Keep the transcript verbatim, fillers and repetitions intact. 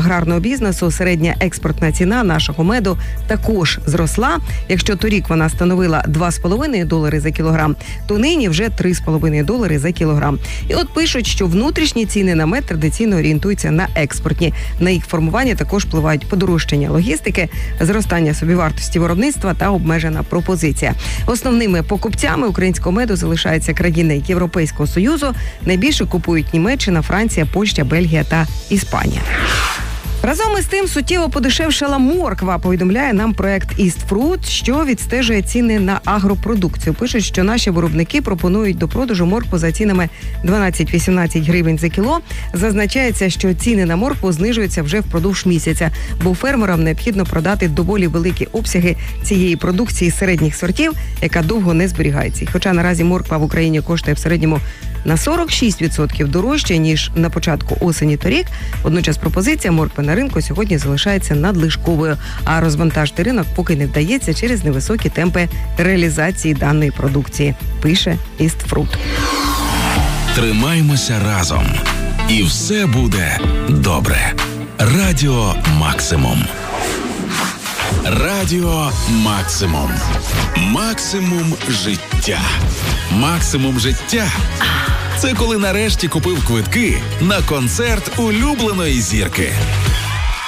аграрного бізнесу середня експортна ціна нашого меду також зросла. Якщо торік вона становила два з половиною долари за кілограм, то нині вже три з половиною долари за кілограм. І от пишуть, що внутрішні ціни на мед традиційно орієнтуються на експортні. На їх формування також впливають подорожчання логістики, зростання собівартості виробництва та обмежена пропозиція. Основними покупцями українського меду залишаються країни Європейського Союзу. Найбільше купують Німеччина, Франція, Польща, Бельгія та Іспанія. Разом із тим суттєво подешевшала морква, повідомляє нам проект East Fruit, що відстежує ціни на агропродукцію. Пишуть, що наші виробники пропонують до продажу моркву за цінами дванадцять-вісімнадцять гривень за кіло. Зазначається, що ціни на моркву знижуються вже впродовж місяця, бо фермерам необхідно продати доволі великі обсяги цієї продукції середніх сортів, яка довго не зберігається. Хоча наразі морква в Україні коштує в середньому на сорок шість відсотків дорожче, ніж на початку осені торік. Водночас пропозиція моркви на ринку сьогодні залишається надлишковою, а розвантажити ринок поки не вдається через невисокі темпи реалізації даної продукції, пише East Fruit. Тримаймося разом, і все буде добре. Радіо Максимум. Радіо Максимум. Максимум життя. Максимум життя – це коли нарешті купив квитки на концерт улюбленої зірки.